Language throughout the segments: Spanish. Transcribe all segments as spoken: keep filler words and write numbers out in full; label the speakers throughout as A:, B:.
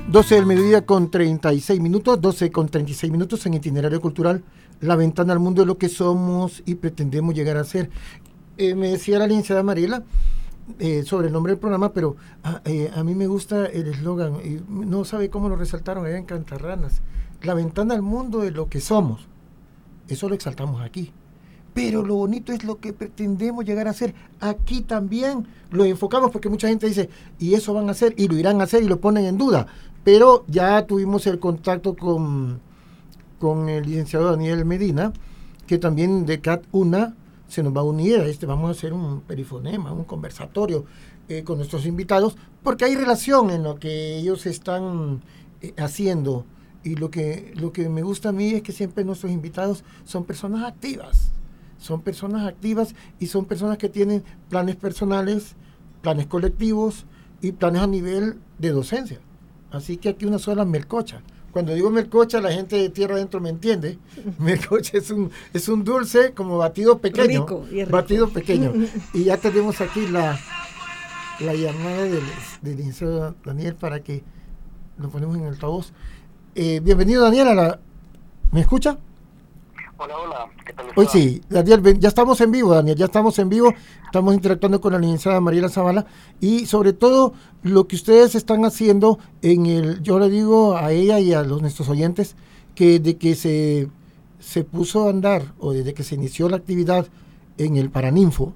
A: doce del mediodía con treinta y seis minutos, doce con treinta y seis minutos en Itinerario Cultural, la ventana al mundo de lo que somos y pretendemos llegar a ser. Eh, me decía la licenciada Mariela eh, sobre el nombre del programa, pero a, eh, a mí me gusta el eslogan, y no sabe cómo lo resaltaron allá en Cantarranas, la ventana al mundo de lo que somos. Eso lo exaltamos aquí. Pero lo bonito es lo que pretendemos llegar a hacer. Aquí también lo enfocamos porque mucha gente dice, y eso van a hacer, y lo irán a hacer, y lo ponen en duda. Pero ya tuvimos el contacto con, con el licenciado Daniel Medina, que también de C A T UNA se nos va a unir a este. Vamos a hacer un perifonema, un conversatorio eh, con nuestros invitados, porque hay relación en lo que ellos están eh, haciendo. Y lo que, lo que me gusta a mí es que siempre nuestros invitados son personas activas. Son personas activas y son personas que tienen planes personales, planes colectivos y planes a nivel de docencia. Así que aquí una sola melcocha. Cuando digo melcocha, la gente de tierra adentro me entiende. Melcocha es un, es un dulce como batido pequeño.
B: Rico, y rico.
A: Batido pequeño. Y ya tenemos aquí la, la llamada del, del licenciado Daniel para que lo ponemos en altavoz. Eh, bienvenido, Daniel, a la... ¿Me escucha?
C: Hola, hola, ¿qué tal?
A: Hoy sí, Daniel, ven, ya estamos en vivo, Daniel, ya estamos en vivo, estamos interactuando con la licenciada Mariela Zavala y sobre todo lo que ustedes están haciendo en el, yo le digo a ella y a los nuestros oyentes, que de que se, se puso a andar o desde que se inició la actividad en el Paraninfo,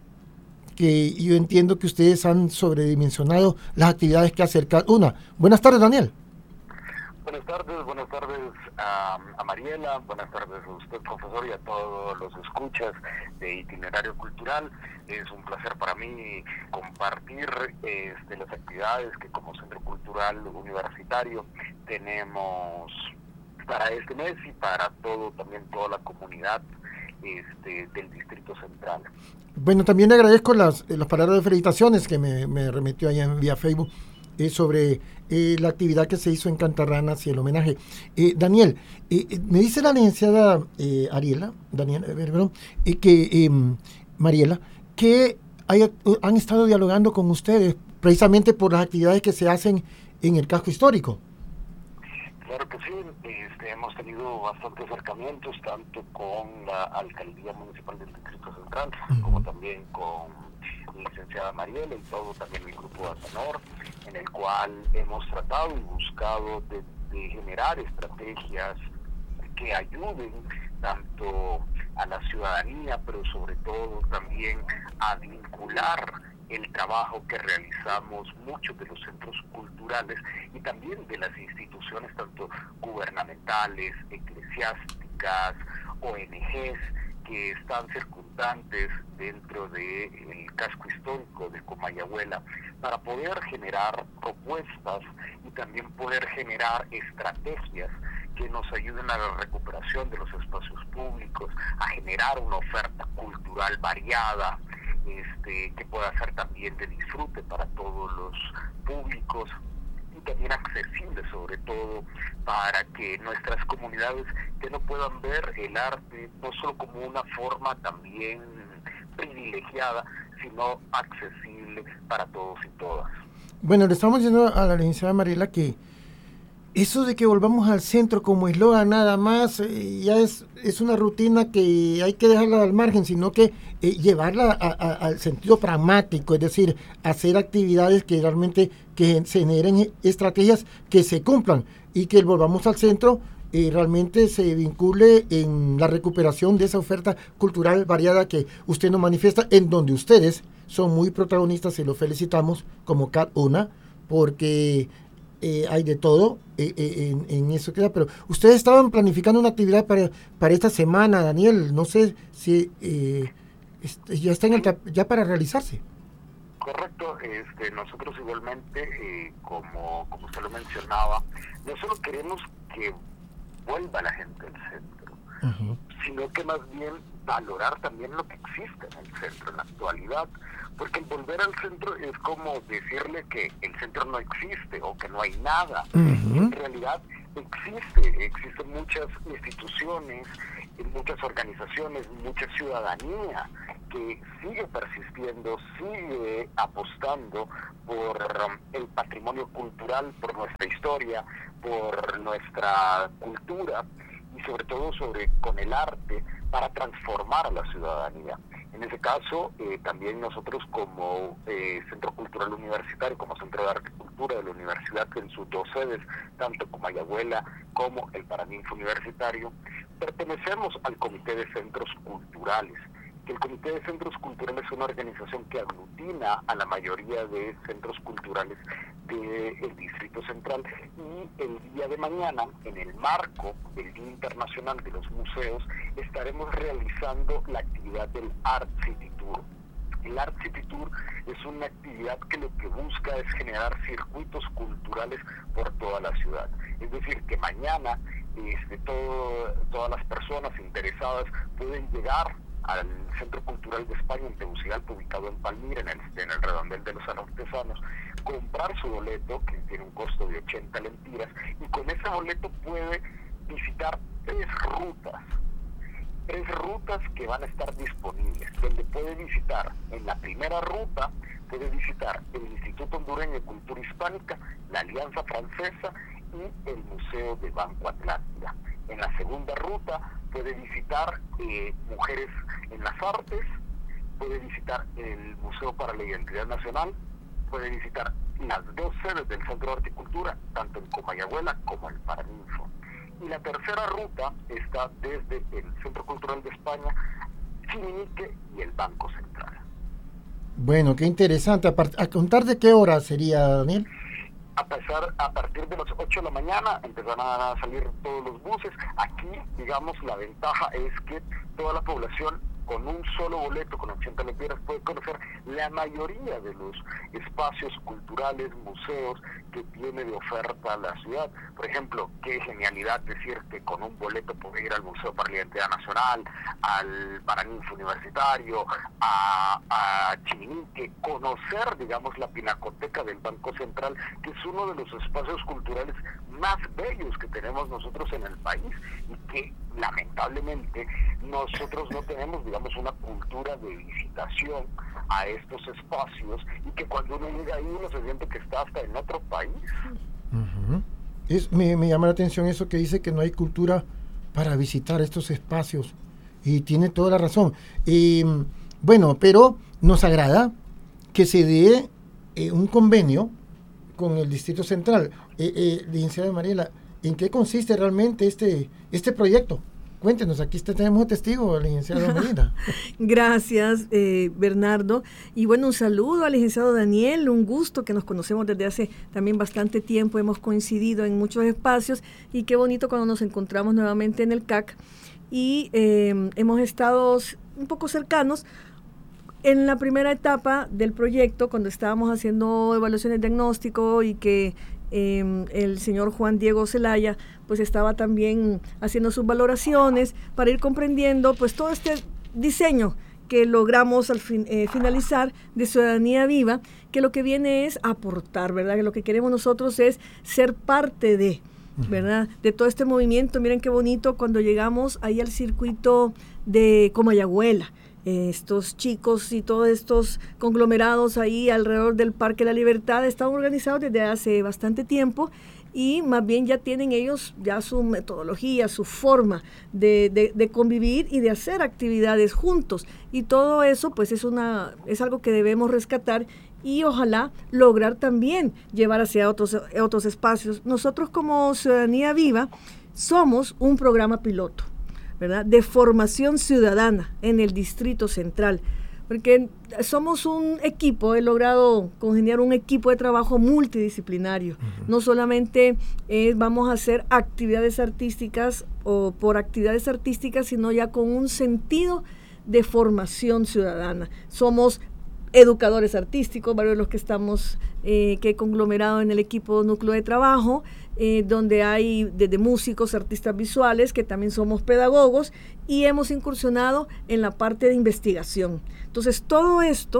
A: que yo entiendo que ustedes han sobredimensionado las actividades que acercan. Una, buenas tardes, Daniel.
C: Buenas tardes, buenas tardes a, a Mariela, buenas tardes a usted, profesor, y a todos los escuchas de Itinerario Cultural. Es un placer para mí compartir este, las actividades que como Centro Cultural Universitario tenemos para este mes y para todo también toda la comunidad este, del Distrito Central.
A: Bueno, también le agradezco las, las palabras de felicitaciones que me, me remitió allá en vía Facebook. Eh, sobre eh, la actividad que se hizo en Cantarranas y el homenaje. Eh, Daniel, eh, eh, me dice la licenciada eh, Ariela, Daniel, eh, perdón, eh, que eh, Mariela, que hay, han estado dialogando con ustedes precisamente por las actividades que se hacen en el casco histórico.
C: Claro que sí, este, hemos tenido bastantes acercamientos, tanto con la Alcaldía Municipal del Distrito Central, uh-huh. como también con la licenciada Mariela y todo también el grupo ASANOR, en el cual hemos tratado y buscado de, de generar estrategias que ayuden tanto a la ciudadanía, pero sobre todo también a vincular el trabajo que realizamos muchos de los centros culturales y también de las instituciones tanto gubernamentales, eclesiásticas, O N Ges, que están circundantes dentro del casco histórico de Comayagüela, para poder generar propuestas y también poder generar estrategias que nos ayuden a la recuperación de los espacios públicos, a generar una oferta cultural variada, este, que pueda ser también de disfrute para todos los públicos, y también accesible sobre todo para que nuestras comunidades que no puedan ver el arte no solo como una forma también privilegiada, sino accesible para todos y todas.
A: Bueno, le estamos diciendo a la licenciada Mariela que eso de que volvamos al centro como eslogan nada más, eh, ya es, es una rutina que hay que dejarla al margen, sino que eh, llevarla a, a, al sentido pragmático, es decir, hacer actividades que realmente que se generen estrategias que se cumplan y que el volvamos al centro eh, realmente se vincule en la recuperación de esa oferta cultural variada que usted nos manifiesta, en donde ustedes son muy protagonistas y los felicitamos como C A T UNA, porque Eh, hay de todo eh, eh, en, en eso queda, pero ustedes estaban planificando una actividad para, para esta semana, Daniel, no sé si eh, este, ya está en el, ya para realizarse.
C: Correcto, este, nosotros igualmente, eh, como, como usted lo mencionaba, no solo queremos que vuelva la gente al centro, uh-huh. sino que más bien valorar también lo que existe en el centro en la actualidad, porque el volver al centro es como decirle que el centro no existe o que no hay nada. Uh-huh. En realidad existe, existen muchas instituciones, muchas organizaciones, mucha ciudadanía que sigue persistiendo, sigue apostando por um, el patrimonio cultural, por nuestra historia, por nuestra cultura y sobre todo sobre con el arte para transformar a la ciudadanía. En ese caso, eh, también nosotros como eh, Centro Cultural Universitario, como Centro de Arte y Cultura de la Universidad, en sus dos sedes, tanto Comayagüela como el Paraninfo Universitario, pertenecemos al Comité de Centros Culturales. Que el Comité de Centros Culturales es una organización que aglutina a la mayoría de centros culturales del Distrito Central, y el día de mañana, en el marco del Día Internacional de los Museos, estaremos realizando la actividad del Art City Tour. El Art City Tour es una actividad que lo que busca es generar circuitos culturales por toda la ciudad. Es decir, que mañana este, todo, todas las personas interesadas pueden llegar al Centro Cultural de España en Tegucigalpa, ubicado en Palmira, en el, en el redondel de los artesanos, comprar su boleto, que tiene un costo de ochenta lempiras, y con ese boleto puede visitar tres rutas, tres rutas que van a estar disponibles, donde puede visitar, en la primera ruta, puede visitar el Instituto Hondureño de Cultura Hispánica, la Alianza Francesa y el Museo de Banco Atlántida. En la segunda ruta puede visitar eh, Mujeres en las Artes, puede visitar el Museo para la Identidad Nacional, puede visitar las dos sedes del Centro de Arte y Cultura, tanto en Comayagüela como en Paraninfo. Y la tercera ruta está desde el Centro Cultural de España, Chiminique y el Banco Central.
A: Bueno, qué interesante. ¿A, part- a contar de qué hora sería, Daniel?
C: A, pesar, a partir de las ocho de la mañana empezarán a salir todos los buses. Aquí, digamos, la ventaja es que toda la población con un solo boleto, con ochenta lempiras, puede conocer la mayoría de los espacios culturales, museos que tiene de oferta la ciudad. Por ejemplo, qué genialidad decir que con un boleto puede ir al Museo para la Identidad Nacional, al Paraninfo Universitario, a, a Chiminique, conocer, digamos, la Pinacoteca del Banco Central, que es uno de los espacios culturales más bellos que tenemos nosotros en el país y que lamentablemente nosotros no tenemos, digamos, una cultura de visitación a estos espacios, y que cuando uno llega ahí uno se siente que está hasta en otro país.
A: Uh-huh. Es, me, me llama la atención eso que dice que no hay cultura para visitar estos espacios, y tiene toda la razón. Eh, bueno, pero nos agrada que se dé eh, un convenio con el Distrito Central. Eh, eh, licenciada Mariela, ¿en qué consiste realmente este, este proyecto? Cuéntenos, aquí está, tenemos un testigo, licenciada Mariela.
B: Gracias, eh, Bernardo. Y bueno, un saludo al licenciado Daniel, un gusto, que nos conocemos desde hace también bastante tiempo, hemos coincidido en muchos espacios, y qué bonito cuando nos encontramos nuevamente en el C A C, y eh, hemos estado un poco cercanos en la primera etapa del proyecto, cuando estábamos haciendo evaluaciones de diagnóstico, y que eh, el señor Juan Diego Zelaya pues estaba también haciendo sus valoraciones para ir comprendiendo pues todo este diseño que logramos al fin, eh, finalizar de Ciudadanía Viva, que lo que viene es aportar, ¿verdad? Que lo que queremos nosotros es ser parte de, ¿verdad? De todo este movimiento. Miren qué bonito cuando llegamos ahí al circuito de Comayagüela. Estos chicos y todos estos conglomerados ahí alrededor del Parque de la Libertad están organizados desde hace bastante tiempo, y más bien ya tienen ellos ya su metodología, su forma de, de, de convivir y de hacer actividades juntos, y todo eso pues es, una, es algo que debemos rescatar y ojalá lograr también llevar hacia otros, otros espacios. Nosotros como Ciudadanía Viva somos un programa piloto, ¿verdad?, de formación ciudadana en el Distrito Central, porque somos un equipo, he logrado congeniar un equipo de trabajo multidisciplinario. Uh-huh. No solamente eh, vamos a hacer actividades artísticas o por actividades artísticas, sino ya con un sentido de formación ciudadana. Somos educadores artísticos, varios de los que estamos, eh, que he conglomerado en el equipo núcleo de trabajo, eh, donde hay desde músicos, artistas visuales, que también somos pedagogos, y hemos incursionado en la parte de investigación. Entonces, todo esto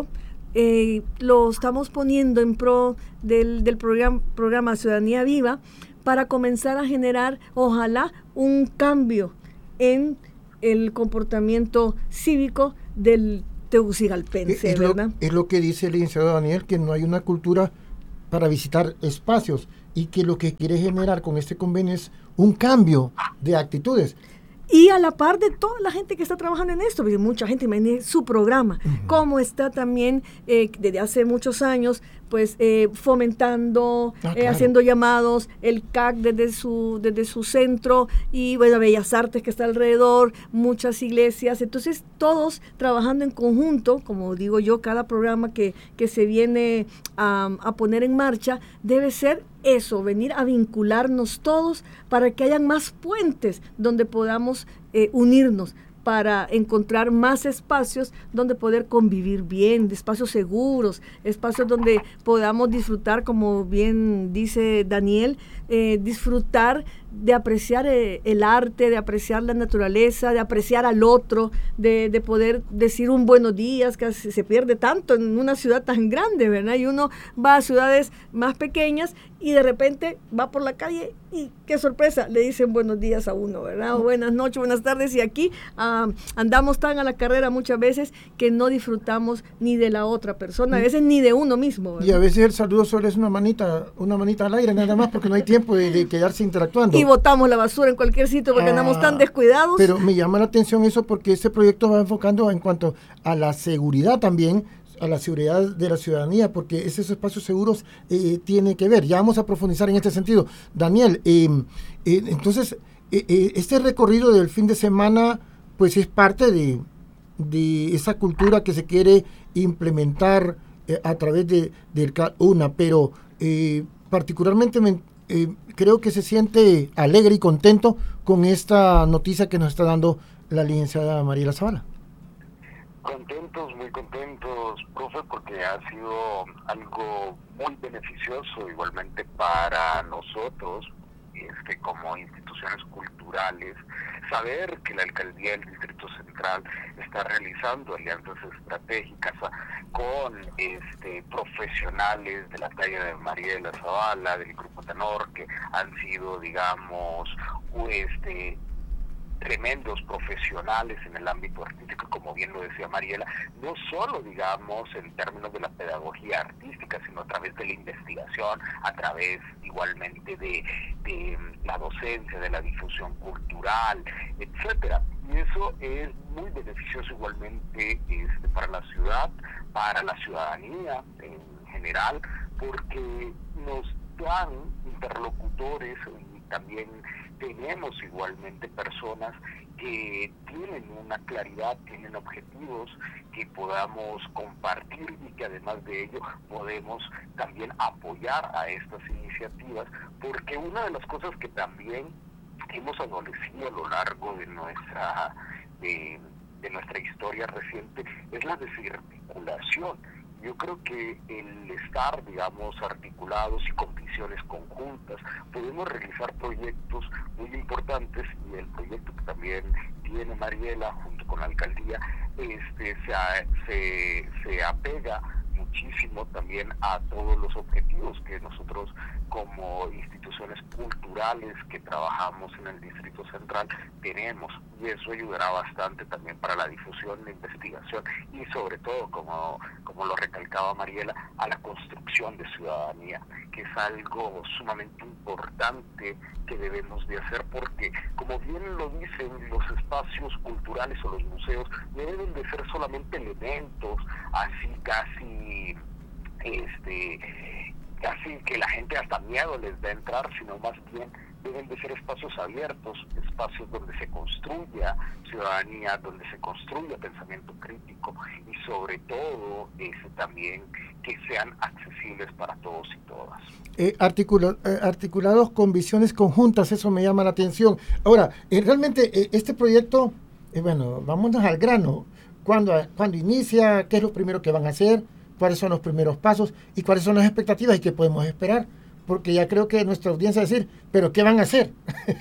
B: eh, lo estamos poniendo en pro del, del programa, programa Ciudadanía Viva para comenzar a generar, ojalá, un cambio en el comportamiento cívico del tegucigalpense,
A: es,
B: ¿verdad?
A: Lo, es lo que dice el licenciado Daniel, que no hay una cultura para visitar espacios y que lo que quiere generar con este convenio es un cambio de actitudes.
B: Y a la par de toda la gente que está trabajando en esto, porque mucha gente imagina su programa, uh-huh. Cómo está también eh, desde hace muchos años, pues eh, fomentando, ah, claro. eh, haciendo llamados, el C A C desde su, desde su centro, y bueno, Bellas Artes que está alrededor, muchas iglesias, entonces todos trabajando en conjunto, como digo yo, cada programa que, que se viene a, a poner en marcha debe ser eso, venir a vincularnos todos para que hayan más puentes donde podamos eh, unirnos, para encontrar más espacios donde poder convivir bien, espacios seguros, espacios donde podamos disfrutar, como bien dice Daniel, eh, disfrutar de apreciar eh, el arte, de apreciar la naturaleza, de apreciar al otro, de, de poder decir un buenos días, que se pierde tanto en una ciudad tan grande, ¿verdad? Y uno va a ciudades más pequeñas y de repente va por la calle y qué sorpresa, le dicen buenos días a uno, ¿verdad? O buenas noches, buenas tardes, y aquí uh, andamos tan a la carrera muchas veces que no disfrutamos ni de la otra persona, a veces ni de uno mismo, ¿verdad?
A: Y a veces el saludo solo es una manita, una manita al aire nada más, porque no hay tiempo de, de quedarse interactuando.
B: Y botamos la basura en cualquier sitio porque ah, andamos tan descuidados.
A: Pero me llama la atención eso porque este proyecto va enfocando en cuanto a la seguridad también, a la seguridad de la ciudadanía, porque esos espacios seguros eh, tienen que ver. Ya vamos a profundizar en este sentido. Daniel, eh, eh, entonces, eh, eh, este recorrido del fin de semana, pues es parte de, de esa cultura que se quiere implementar eh, a través de, del C A U N A, pero eh, particularmente me, eh, creo que se siente alegre y contento con esta noticia que nos está dando la licenciada Mariela Zavala.
C: Contentos, muy contentos, profe, porque ha sido algo muy beneficioso igualmente para nosotros, este, como instituciones culturales, saber que la Alcaldía del Distrito Central está realizando alianzas estratégicas con este, profesionales de la talla de Mariela Zavala, del Grupo Tenor, que han sido, digamos, este, tremendos profesionales en el ámbito artístico, como bien lo decía Mariela, no solo, digamos, en términos de la pedagogía artística, sino a través de la investigación, a través igualmente de, de la docencia, de la difusión cultural, etcétera. Y eso es muy beneficioso igualmente este, para la ciudad, para la ciudadanía en general, porque nos dan interlocutores y también tenemos igualmente personas que tienen una claridad, tienen objetivos que podamos compartir y que además de ello podemos también apoyar a estas iniciativas, porque una de las cosas que también hemos adolecido a lo largo de nuestra de, de nuestra historia reciente es la desarticulación. Yo creo que el estar, digamos, articulados y con visiones conjuntas, podemos realizar proyectos muy importantes, y el proyecto que también tiene Mariela junto con la alcaldía este se, se, se apega muchísimo también a todos los objetivos que nosotros como instituciones culturales que trabajamos en el Distrito Central tenemos, y eso ayudará bastante también para la difusión, la investigación y sobre todo, como, como lo recalcaba Mariela, a la construcción de ciudadanía, que es algo sumamente importante que debemos de hacer, porque como bien lo dicen, los espacios culturales o los museos no deben de ser solamente elementos así casi este casi que la gente hasta miedo les da entrar, sino más bien deben de ser espacios abiertos, espacios donde se construya ciudadanía, donde se construya pensamiento crítico y sobre todo ese también que sean accesibles para todos y todas.
A: Eh, articula, eh, articulados con visiones conjuntas, eso me llama la atención. Ahora, eh, realmente eh, este proyecto, eh, bueno, vámonos al grano. ¿Cuándo, ¿Cuándo inicia? ¿Qué es lo primero que van a hacer? ¿Cuáles son los primeros pasos? ¿Y cuáles son las expectativas y qué podemos esperar porque ya creo que nuestra audiencia va a decir, pero ¿qué van a hacer?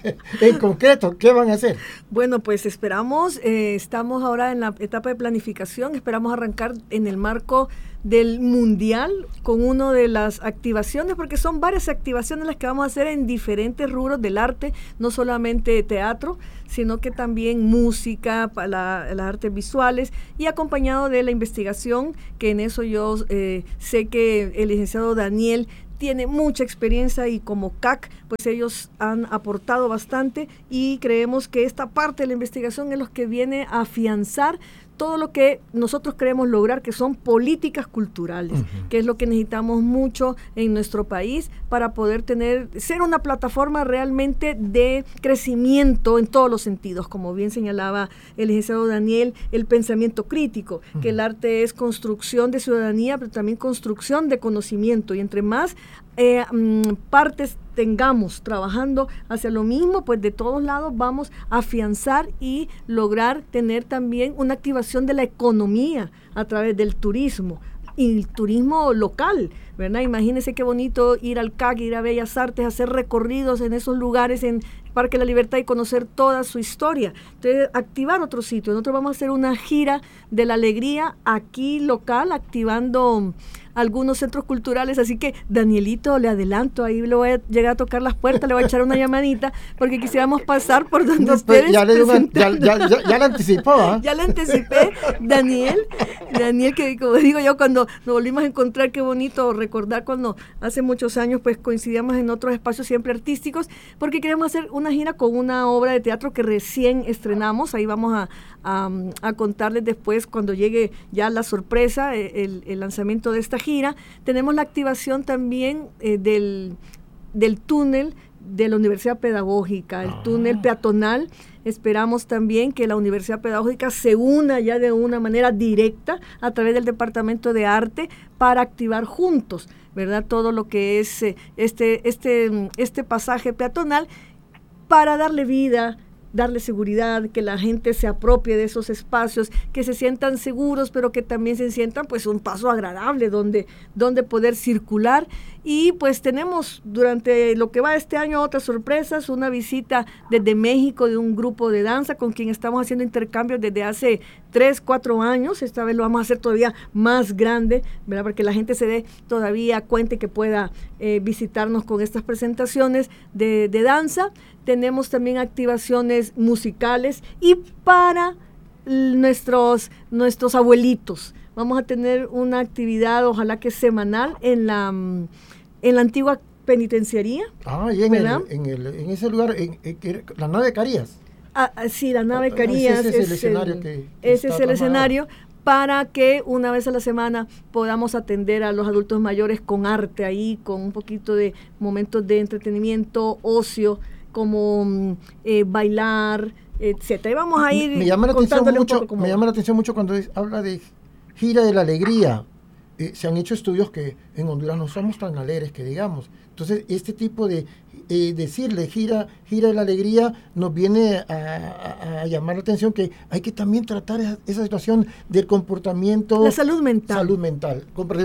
A: En concreto, ¿qué van a hacer?
B: Bueno, pues esperamos, eh, estamos ahora en la etapa de planificación, esperamos arrancar en el marco del Mundial con una de las activaciones, porque son varias activaciones las que vamos a hacer en diferentes rubros del arte, no solamente teatro, sino que también música, la, las artes visuales, y acompañado de la investigación, que en eso yo eh, sé que el licenciado Daniel tiene mucha experiencia, y como C A C, pues ellos han aportado bastante, y creemos que esta parte de la investigación es lo que viene a afianzar todo lo que nosotros queremos lograr, que son políticas culturales, uh-huh. que es lo que necesitamos mucho en nuestro país para poder tener, ser una plataforma realmente de crecimiento en todos los sentidos, como bien señalaba el licenciado Daniel, el pensamiento crítico, uh-huh. que el arte es construcción de ciudadanía, pero también construcción de conocimiento, y entre más eh, mm, partes tengamos trabajando hacia lo mismo, pues de todos lados vamos a afianzar y lograr tener también una activación de la economía a través del turismo, y el turismo local, ¿verdad? Imagínense qué bonito ir al C A C, ir a Bellas Artes, hacer recorridos en esos lugares, en Parque de la Libertad, y conocer toda su historia. Entonces, activar otro sitio. Nosotros vamos a hacer una gira de la alegría aquí local, activando algunos centros culturales, así que Danielito, le adelanto, ahí le voy a llegar a tocar las puertas, le voy a echar una llamadita, porque quisiéramos pasar por donde no, ustedes
A: ya, le una, ya, ya, ya, ya le anticipó, ¿eh?
B: Ya le anticipé, Daniel, Daniel, que como digo yo, cuando nos volvimos a encontrar, qué bonito recordar cuando hace muchos años pues coincidíamos en otros espacios siempre artísticos, porque queremos hacer una gira con una obra de teatro que recién estrenamos. Ahí vamos a, a, a contarles después, cuando llegue ya la sorpresa, el, el lanzamiento de esta gira. Tenemos la activación también eh, del, del túnel de la Universidad Pedagógica, el ah. túnel peatonal. Esperamos también que la Universidad Pedagógica se una ya de una manera directa a través del Departamento de Arte para activar juntos, ¿verdad?, todo lo que es eh, este, este, este pasaje peatonal, para darle vida, darle seguridad, que la gente se apropie de esos espacios, que se sientan seguros, pero que también se sientan pues un paso agradable donde, donde poder circular. Y pues tenemos durante lo que va este año otras sorpresas, una visita desde México de un grupo de danza con quien estamos haciendo intercambios desde hace tres, cuatro años. Esta vez lo vamos a hacer todavía más grande, ¿verdad?, para que la gente se dé todavía cuenta y que pueda eh, visitarnos con estas presentaciones de, de danza. Tenemos también activaciones musicales, y para nuestros, nuestros abuelitos vamos a tener una actividad, ojalá que semanal, en la, en la antigua penitenciaría.
A: Ah, y en, el, en, el, en ese lugar, en, en la nave Carías.
B: Ah, sí, la nave Carías.
A: Ese es el escenario el, que,
B: que Ese es el escenario para que una vez a la semana podamos atender a los adultos mayores con arte ahí, con un poquito de momentos de entretenimiento, ocio, como eh, bailar, etcétera. Y vamos a ir
A: me llama la atención mucho,
B: cómo
A: me llama la atención mucho cuando es, habla de gira de la alegría. Eh, se han hecho estudios que en Honduras no somos tan alegres, que digamos. Entonces, este tipo de eh, decirle gira, gira de la alegría nos viene a, a, a llamar la atención, que hay que también tratar esa, esa situación del comportamiento.
B: La salud mental.
A: Salud mental.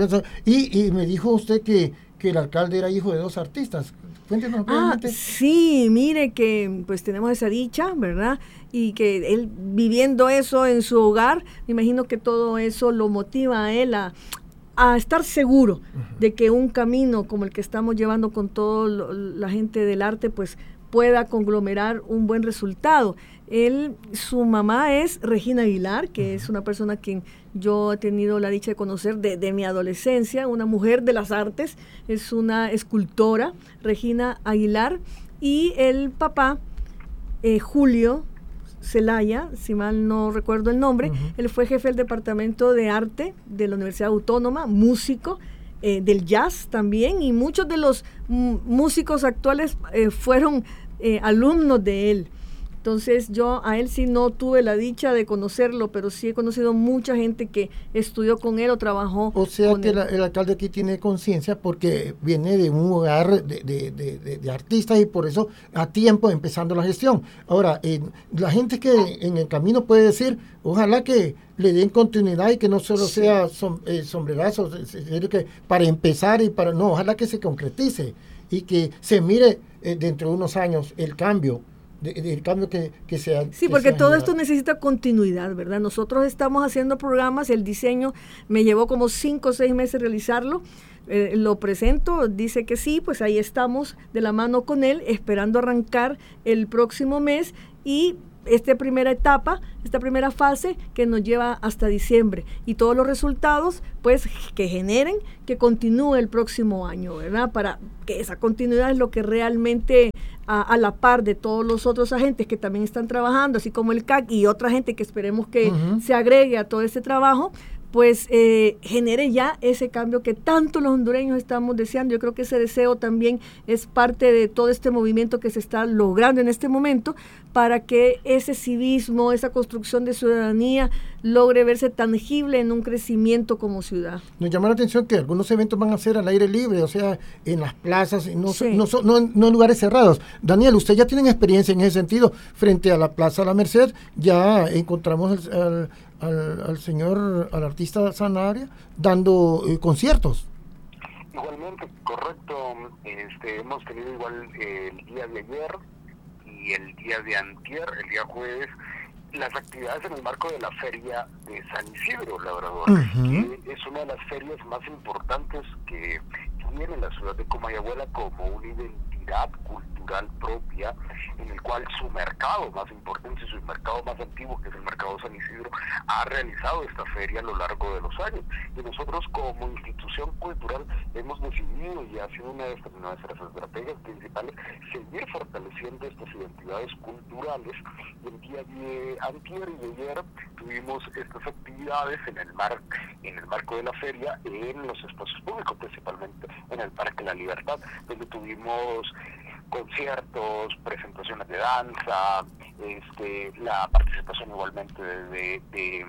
A: Y, y me dijo usted que, que el alcalde era hijo de dos artistas. Cuéntenos brevemente.
B: Ah, sí, mire que pues tenemos esa dicha, ¿verdad? Y que él, viviendo eso en su hogar, me imagino que todo eso lo motiva a él a, a estar seguro uh-huh. de que un camino como el que estamos llevando con toda la gente del arte, pues pueda conglomerar un buen resultado. Él, su mamá es Regina Aguilar, que uh-huh. es una persona que yo he tenido la dicha de conocer desde de mi adolescencia, una mujer de las artes, es una escultora, Regina Aguilar, y el papá, eh, Julio Zelaya, si mal no recuerdo el nombre, uh-huh. él fue jefe del Departamento de Arte de la Universidad Autónoma, músico, eh, del jazz también, y muchos de los m- músicos actuales eh, fueron eh, alumnos de él. Entonces yo a él sí no tuve la dicha de conocerlo, pero sí he conocido mucha gente que estudió con él o trabajó
A: o sea
B: con
A: que
B: él.
A: La, el alcalde aquí tiene conciencia porque viene de un hogar de, de, de, de, de artistas, y por eso a tiempo empezando la gestión. Ahora, eh, la gente que en el camino puede decir, ojalá que le den continuidad y que no solo sí. sea som, eh, sombrerazo, que para empezar y para no, ojalá que se concretice. y que se mire eh, dentro de unos años el cambio. El cambio que, que sea.
B: Sí,
A: que
B: porque
A: sea
B: todo
A: generado.
B: esto necesita continuidad, ¿verdad? Nosotros estamos haciendo programas, el diseño me llevó como cinco o seis meses realizarlo, eh, lo presento, dice que sí, pues ahí estamos de la mano con él, esperando arrancar el próximo mes y esta primera etapa, esta primera fase que nos lleva hasta diciembre y todos los resultados pues que generen, que continúe el próximo año, ¿verdad? Para que esa continuidad es lo que realmente a, a la par de todos los otros agentes que también están trabajando, así como el C A C y otra gente que esperemos que uh-huh. se agregue a todo este trabajo, pues eh, genere ya ese cambio que tanto los hondureños estamos deseando. Yo creo que ese deseo también es parte de todo este movimiento que se está logrando en este momento para que ese civismo, esa construcción de ciudadanía logre verse tangible en un crecimiento como ciudad.
A: Nos llama la atención que algunos eventos van a ser al aire libre, o sea, en las plazas, no,
B: sí.
A: no, no, no en lugares cerrados. Daniel, usted ya tiene experiencia en ese sentido. Frente a la Plaza La Merced ya encontramos al, al Al, al señor, al artista Sanabria, dando eh, conciertos.
C: Igualmente, correcto. Este, hemos tenido igual eh, el día de ayer y el día de antier, el día jueves, las actividades en el marco de la Feria de San Isidro Labrador, uh-huh. que es una de las ferias más importantes que tiene la ciudad de Comayagüela como una identidad cultural propia, en el cual su mercado más importante, su mercado más antiguo, que es el mercado San Isidro, ha realizado esta feria a lo largo de los años. Y nosotros como institución cultural hemos decidido, y ha sido una de nuestras estrategias principales, seguir fortaleciendo estas identidades culturales. Y el día de antier y de ayer tuvimos estas actividades en el mar, en el marco de la feria, en los espacios públicos, principalmente en el Parque La Libertad, donde tuvimos conciertos, presentaciones de danza, este, la participación igualmente de, de, de,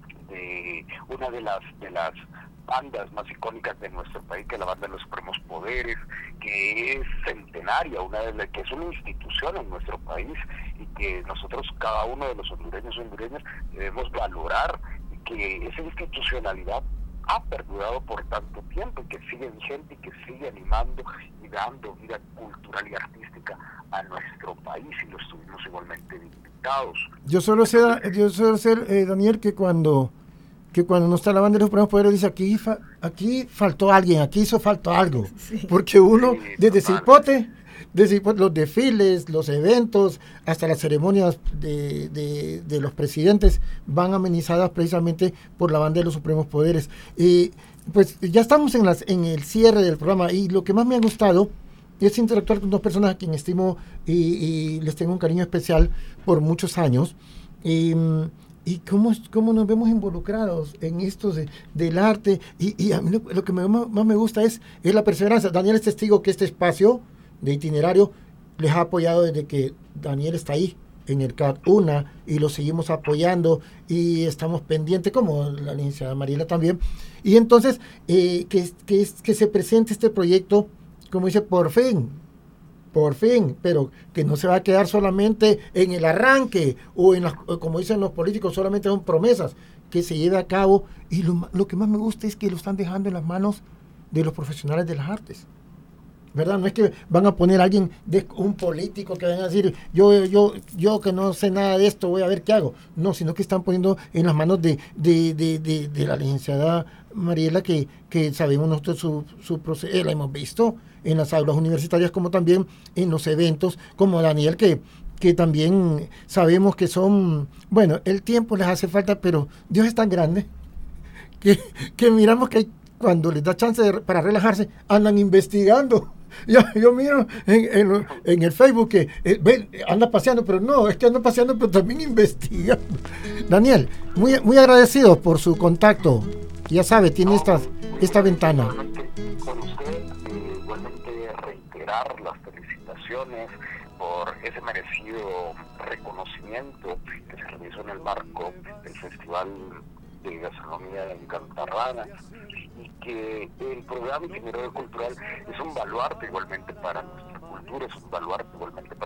C: de una de las de las bandas más icónicas de nuestro país, que es la banda de los Supremos Poderes, que es centenaria, una de las que es una institución en nuestro país y que nosotros, cada uno de los hondureños y hondureñas, debemos valorar, y que esa institucionalidad ha perdurado por tanto tiempo y que sigue vigente y que sigue animando y dando vida cultural y artística a nuestro país, y los tuvimos igualmente invitados.
A: Yo solo sé, yo solo sé eh, Daniel, que cuando que cuando no está la banda de los Supremos Poderes dice aquí fa, aquí faltó alguien, aquí hizo falta algo, sí. Porque uno sí, desde Cipote, desde los desfiles, los eventos, hasta las ceremonias de, de, de los presidentes van amenizadas precisamente por la banda de los Supremos Poderes. Y pues ya estamos en, las, en el cierre del programa, y lo que más me ha gustado es interactuar con dos personas a quien estimo y, y les tengo un cariño especial por muchos años. Y, y cómo, cómo nos vemos involucrados en esto de, del arte. Y, y a mí lo, lo que me, más, más me gusta es, es la perseverancia. Daniel es testigo que este espacio de itinerario les ha apoyado desde que Daniel está ahí en el C A C UNA, y lo seguimos apoyando y estamos pendientes, como la licenciada Mariela también. Y entonces eh, que, que, que se presente este proyecto, como dice, por fin, por fin, pero que no se va a quedar solamente en el arranque o en las, como dicen los políticos, solamente son promesas, que se lleve a cabo. Y lo, lo que más me gusta es que lo están dejando en las manos de los profesionales de las artes, ¿verdad? No es que van a poner a alguien, de un político que van a decir, yo yo yo que no sé nada de esto, voy a ver qué hago. No, sino que están poniendo en las manos de, de, de, de, de la licenciada Mariela, que, que sabemos nosotros su, su proceso, la hemos visto en las aulas universitarias, como también en los eventos, como Daniel, que, que también sabemos que son, bueno, el tiempo les hace falta, pero Dios es tan grande que, que miramos que hay, cuando les da chance de, para relajarse, andan investigando. Yo, yo miro en, en, en el Facebook que eh, ven, anda paseando, pero no, es que anda paseando, pero también investigando. Daniel, muy, muy agradecido por su contacto. Ya sabe, tiene esta, esta ventana.
C: Con usted, eh, igualmente reiterar las felicitaciones por ese merecido reconocimiento que se realizó en el marco del Festival de Gastronomía en Cantarrana, y que el programa Itinerario Cultural es un baluarte igualmente para nuestra cultura, es un baluarte igualmente para la difusión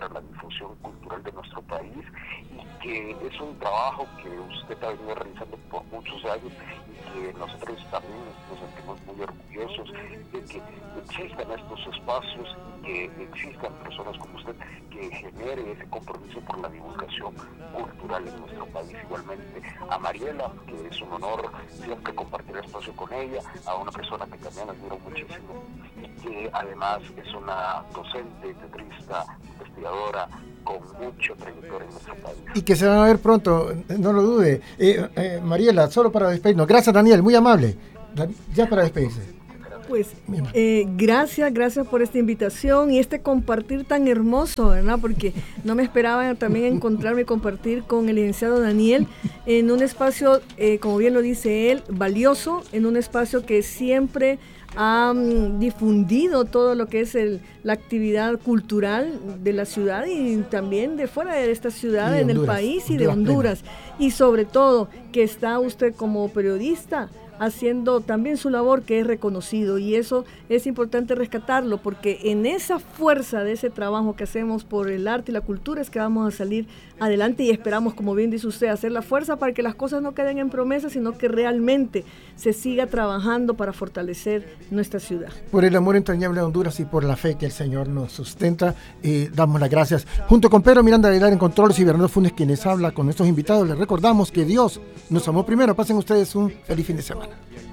C: difusión cultural de nuestro país, y que es un trabajo que usted ha venido realizando por muchos años y que nosotros también nos sentimos muy orgullosos de que existan estos espacios y que existan personas como usted que genere ese compromiso por la divulgación cultural en nuestro país. Igualmente a Mariela, que es un honor siempre compartir espacio con ella, a una persona que también admiro muchísimo y que además es una docente, teatrista, investigadora con mucho trayectoria en nuestro país.
A: Y que se van a ver pronto, no lo dude. Eh, eh, Mariela, solo para despedirnos. Gracias, Daniel, muy amable. Ya para despedirse.
B: Pues eh, gracias, gracias por esta invitación y este compartir tan hermoso, ¿verdad? Porque no me esperaba también encontrarme y compartir con el licenciado Daniel en un espacio, eh, como bien lo dice él, valioso, en un espacio que siempre ha um, difundido todo lo que es el, la actividad cultural de la ciudad y también de fuera de esta ciudad, en el país y de Honduras. Y sobre todo que está usted como periodista haciendo también su labor, que es reconocido, y eso es importante rescatarlo, porque en esa fuerza de ese trabajo que hacemos por el arte y la cultura es que vamos a salir adelante, y esperamos, como bien dice usted, hacer la fuerza para que las cosas no queden en promesas, sino que realmente se siga trabajando para fortalecer nuestra ciudad.
A: Por el amor entrañable a Honduras y por la fe que el Señor nos sustenta, eh, damos las gracias. Junto con Pedro Miranda Aguilar en Controles y Bernardo Funes, quienes habla con nuestros invitados, les recordamos que Dios nos amó primero. Pasen ustedes un feliz fin de semana.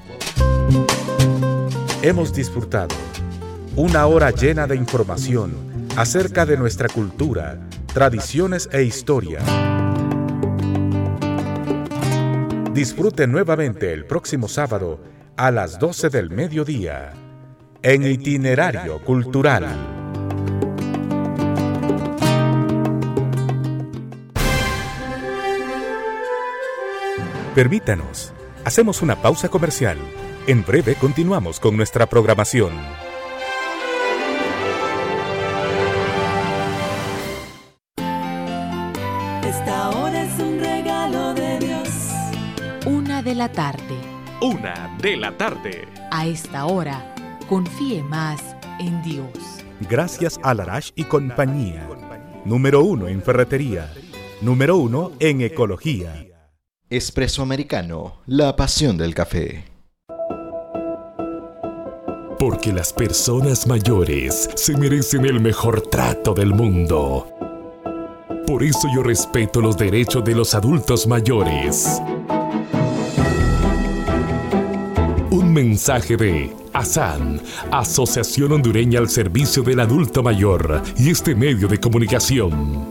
D: Hemos disfrutado una hora llena de información acerca de nuestra cultura, tradiciones e historia. Disfrute nuevamente el próximo sábado a las doce del mediodía en Itinerario Cultural. Permítanos, hacemos una pausa comercial. En breve continuamos con nuestra programación.
E: Esta hora es un regalo de Dios.
F: Una de la tarde.
G: Una de la tarde.
F: A esta hora, confíe más en Dios.
D: Gracias a Larash y compañía. Número uno en ferretería. Número uno en ecología.
H: Espresso Americano, la pasión del café.
I: Porque las personas mayores se merecen el mejor trato del mundo. Por eso yo respeto los derechos de los adultos mayores. Un mensaje de ASAN, Asociación Hondureña al Servicio del Adulto Mayor, y este medio de comunicación.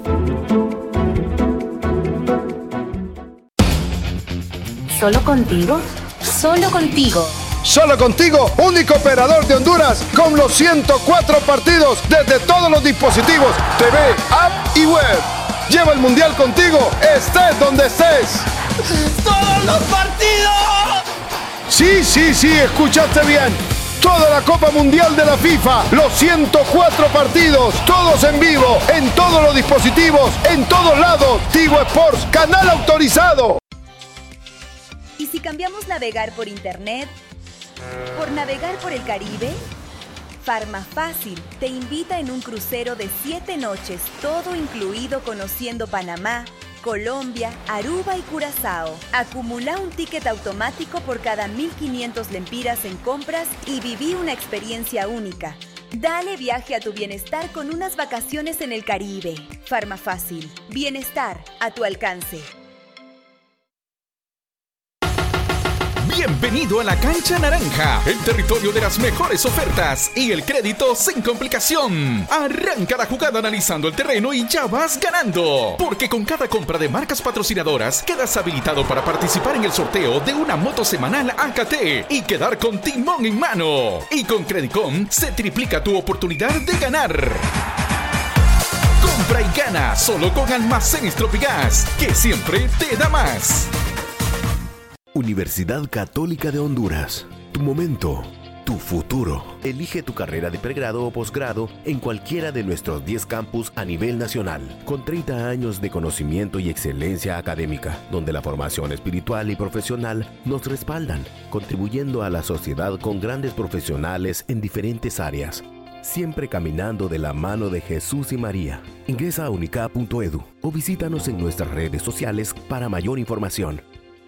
J: ¿Solo contigo? Solo contigo.
K: Solo contigo, único operador de Honduras con los ciento cuatro partidos desde todos los dispositivos, T V, app y web. Lleva el mundial contigo, estés donde estés.
E: ¡Todos los partidos!
K: Sí, sí, sí, escuchaste bien. Toda la Copa Mundial de la FIFA, los ciento cuatro partidos, todos en vivo, en todos los dispositivos, en todos lados. Tigo Sports, canal autorizado.
L: ¿Y si cambiamos navegar por internet por navegar por el Caribe? Farmafácil te invita en un crucero de siete noches, todo incluido, conociendo Panamá, Colombia, Aruba y Curazao. Acumula un ticket automático por cada mil quinientos lempiras en compras y viví una experiencia única. Dale viaje a tu bienestar con unas vacaciones en el Caribe. Farmafácil, bienestar a tu alcance.
G: Bienvenido a la Cancha Naranja, el territorio de las mejores ofertas y el crédito sin complicación. Arranca la jugada analizando el terreno y ya vas ganando. Porque con cada compra de marcas patrocinadoras quedas habilitado para participar en el sorteo de una moto semanal A K T y quedar con timón en mano. Y con Credicom se triplica tu oportunidad de ganar. Compra y gana solo con Almacenes Tropigas, que siempre te da más.
M: Universidad Católica de Honduras. Tu momento, tu futuro. Elige tu carrera de pregrado o posgrado en cualquiera de nuestros diez campus a nivel nacional, con treinta años de conocimiento y excelencia académica, donde la formación espiritual y profesional nos respaldan, contribuyendo a la sociedad con grandes profesionales en diferentes áreas. siempre caminando de la mano de Jesús y María. Ingresa a unicap punto edu o visítanos en nuestras redes sociales para mayor información.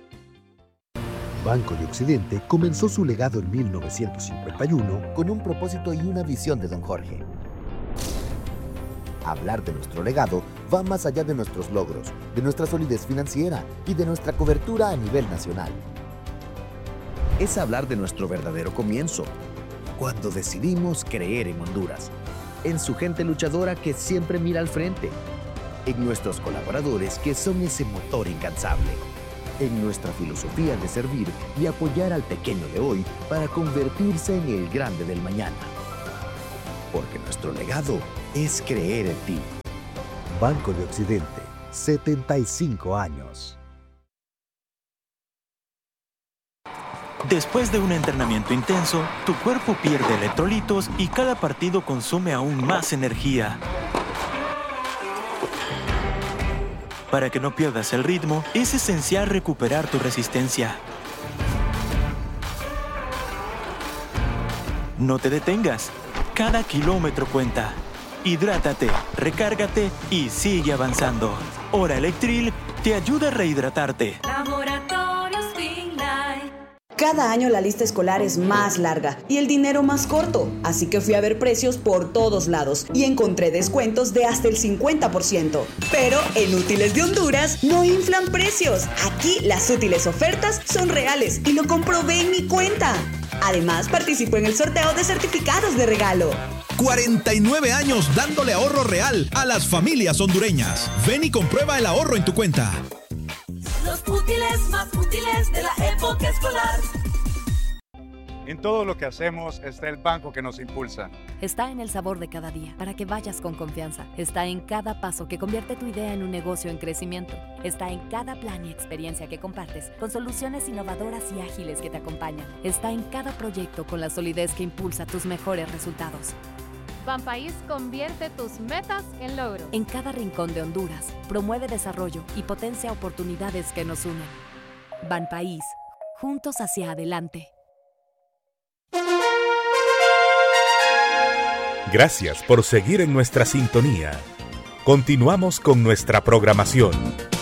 N: Banco de Occidente comenzó su legado en mil novecientos cincuenta y uno
O: con un propósito y una visión de don Jorge. Hablar de nuestro legado va más allá de nuestros logros, de nuestra solidez financiera y de nuestra cobertura a nivel nacional. Es hablar de nuestro verdadero comienzo, cuando decidimos creer en Honduras, en su gente luchadora que siempre mira al frente, en nuestros colaboradores que son ese motor incansable, en nuestra filosofía de servir y apoyar al pequeño de hoy para convertirse en el grande del mañana. Porque nuestro legado es creer en ti.
N: Banco de Occidente, setenta y cinco años.
P: Después de un entrenamiento intenso, tu cuerpo pierde electrolitos y cada partido consume aún más energía. Para que no pierdas el ritmo, es esencial recuperar tu resistencia. No te detengas. Cada kilómetro cuenta. Hidrátate, recárgate y sigue avanzando. Hora Electril te ayuda a rehidratarte.
E: Laboratorios Finlight.
Q: Cada año la lista escolar es más larga y el dinero más corto, así que fui a ver precios por todos lados y encontré descuentos de hasta el cincuenta por ciento. Pero en Útiles de Honduras no inflan precios. Aquí las útiles ofertas son reales y lo comprobé en mi cuenta. Además, participo en el sorteo de certificados de regalo.
R: cuarenta y nueve años dándole ahorro real a las familias hondureñas. Ven y comprueba el ahorro en tu cuenta.
E: Los útiles más útiles de la época escolar.
S: En todo lo que hacemos está el banco que nos impulsa.
T: Está en el sabor de cada día, para que vayas con confianza. Está en cada paso que convierte tu idea en un negocio en crecimiento. Está en cada plan y experiencia que compartes, con soluciones innovadoras y ágiles que te acompañan. Está en cada proyecto con la solidez que impulsa tus mejores resultados.
U: Banpaís convierte tus metas en logros.
T: En cada rincón de Honduras, promueve desarrollo y potencia oportunidades que nos unen. Banpaís, juntos hacia adelante.
D: Gracias por seguir en nuestra sintonía. Continuamos con nuestra programación.